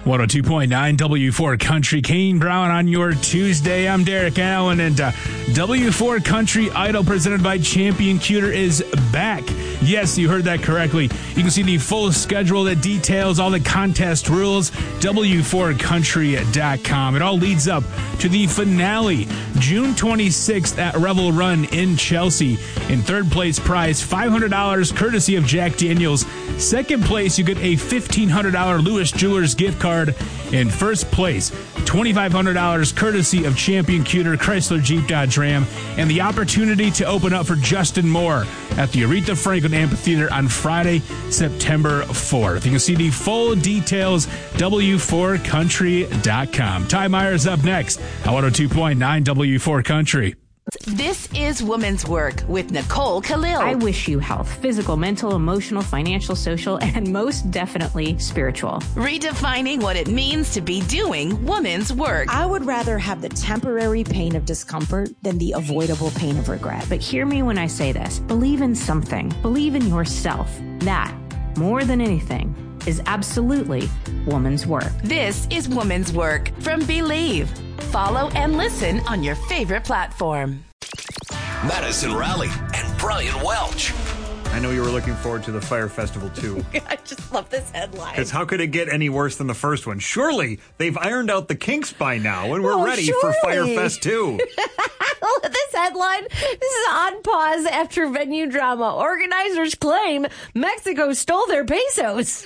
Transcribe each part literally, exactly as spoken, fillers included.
one oh two point nine W four Country, Kane Brown on your Tuesday. I'm Derek Allen, and uh, W four Country Idol presented by Champion Cuter is back. Yes, you heard that correctly. You can see the full schedule that details all the contest rules, W four country dot com. It all leads up to the finale, June twenty-sixth at Revel Run in Chelsea. In third place prize, five hundred dollars courtesy of Jack Daniels. Second place, you get a fifteen hundred dollars Lewis Jewelers gift card. In first place, twenty-five hundred dollars courtesy of Champion Cuter, Chrysler Jeep Dodge Ram, and the opportunity to open up for Justin Moore at the Aretha Franklin Amphitheater on Friday, September fourth. You can see the full details, W four country dot com. Ty Myers up next at one oh two point nine W four Country. This is Women's Work with Nicole Khalil. I wish you health, physical, mental, emotional, financial, social, and most definitely spiritual. Redefining what it means to be doing women's work. I would rather have the temporary pain of discomfort than the avoidable pain of regret. But hear me when I say this. Believe in something. Believe in yourself. That, more than anything, is absolutely woman's work. This is Women's Work from Believe. Follow and listen on your favorite platform. Madison Raleigh and Brian Welch. I know you were looking forward to the Fire Festival too. I just love this headline. Because how could it get any worse than the first one? Surely they've ironed out the kinks by now, and we're well, ready surely. for Fire Fest two. This headline, this is on pause after venue drama. Organizers claim Mexico stole their pesos.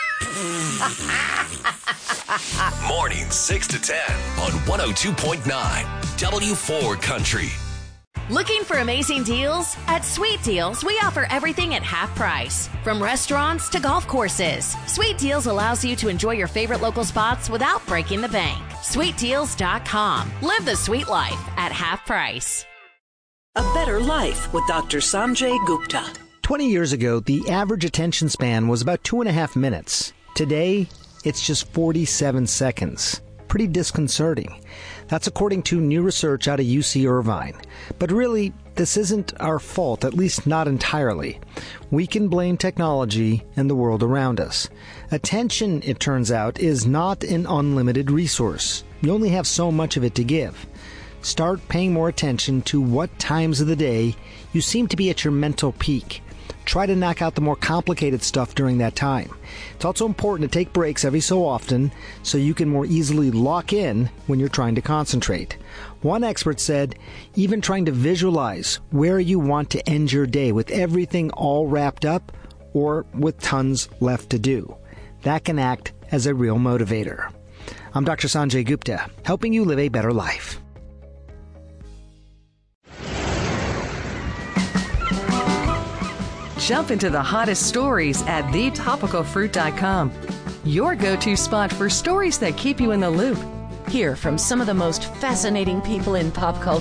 Mornings six to ten on one oh two point nine W four Country. Looking for amazing deals? At Sweet Deals, we offer everything at half price. From restaurants to golf courses, Sweet Deals allows you to enjoy your favorite local spots without breaking the bank. sweet deals dot com. Live the sweet life at half price. A Better Life with Doctor Sanjay Gupta. twenty years ago, the average attention span was about two and a half minutes. Today, it's just forty-seven seconds. Pretty disconcerting. That's according to new research out of U C Irvine. But really, this isn't our fault, at least not entirely. We can blame technology and the world around us. Attention, it turns out, is not an unlimited resource. You only have so much of it to give. Start paying more attention to what times of the day you seem to be at your mental peak. Try to knock out the more complicated stuff during that time. It's also important to take breaks every so often so you can more easily lock in when you're trying to concentrate. One expert said, even trying to visualize where you want to end your day with everything all wrapped up or with tons left to do. That can act as a real motivator. I'm Doctor Sanjay Gupta, helping you live a better life. Jump into the hottest stories at the topical fruit dot com. Your go-to spot for stories that keep you in the loop. Hear from some of the most fascinating people in pop culture.